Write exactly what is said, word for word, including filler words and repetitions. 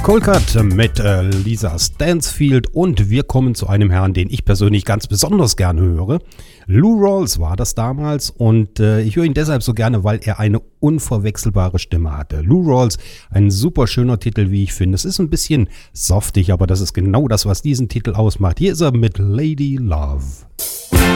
Cold Cut mit äh, Lisa Stansfield und wir kommen zu einem Herrn, den ich persönlich ganz besonders gerne höre. Lou Rawls war das damals und äh, ich höre ihn deshalb so gerne, weil er eine unverwechselbare Stimme hatte. Lou Rawls, ein super schöner Titel, wie ich finde. Es ist ein bisschen softig, aber das ist genau das, was diesen Titel ausmacht. Hier ist er mit Lady Love.